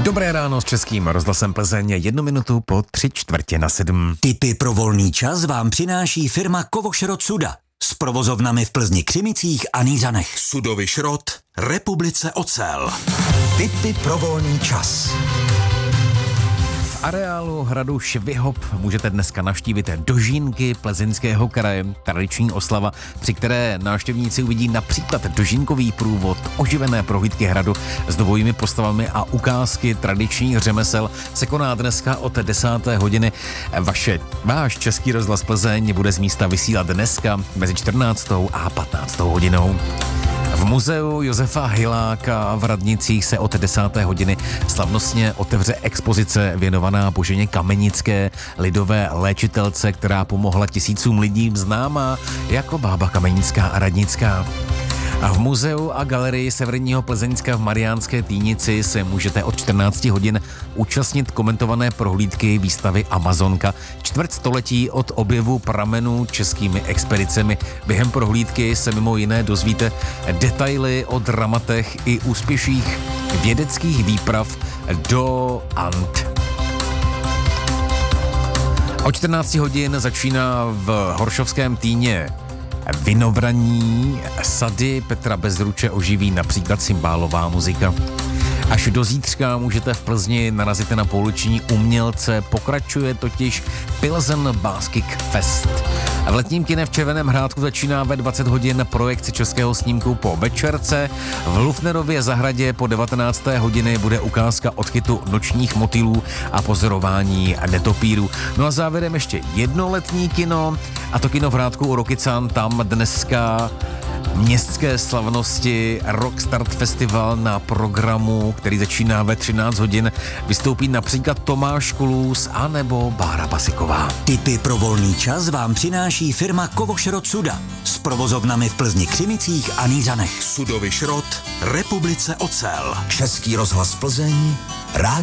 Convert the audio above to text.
Dobré ráno s Českým rozhlasem Plzeň, 1 minutu po 6:45. Tipy pro volný čas vám přináší firma Kovošrot Suda s provozovnami v Plzni, Křimicích a Nýřanech. Sudovy šrot, Republice ocel. Tipy pro volný čas. V areálu hradu Švihop můžete dneska navštívit dožínky Plzeňského kraje, tradiční oslava, při které návštěvníci uvidí například dožínkový průvod, oživené prohlídky hradu s novými postavami a ukázky tradičních řemesel se koná dneska od 10. hodiny. Váš Český rozhlas Plzeň bude z místa vysílat dneska mezi 14. a 15. hodinou. V muzeu Josefa Hyláka v Radnicích se od 10. hodiny slavnostně otevře expozice věnovaná Boženě Kamenické, lidové léčitelce, která pomohla tisícům lidí, známá jako Bába Kamenická a Radnická. A v muzeu a galerii Severního Plzeňska v Mariánské Týnici se můžete od 14 hodin účastnit komentované prohlídky výstavy Amazonka, čtvrtstoletí od objevu pramenů českými expedicemi. Během prohlídky se mimo jiné dozvíte detaily o dramatech i úspěších vědeckých výprav do Ant. Od 14 hodin začíná v Horšovském Týně Vinobraní, sady Petra Bezruče oživí například cymbálová muzika. Až do zítřka můžete v Plzni narazit na pouliční umělce, pokračuje totiž Pilsen Basket Fest. V letním kine v Červeném Hrádku začíná ve 20 hodin projekce českého snímku po večerce. V Lufnerově zahradě po 19. hodiny bude ukázka odchytu nočních motýlů a pozorování netopírů. No a závěrem ještě jedno letní kino, a to kino v Hrádku u Rokycan. Tam dneska městské slavnosti Rockstart Festival na programu, který začíná ve 13 hodin. Vystoupí například Tomáš Kulus a nebo Bára Pasiková. Tipy pro volný čas vám přináší firma Kovošrot Suda s provozovnami v Plzni, Křimicích a Nýřanech. Sudovy šrot, Republice ocel. Český rozhlas Plzeň, rádio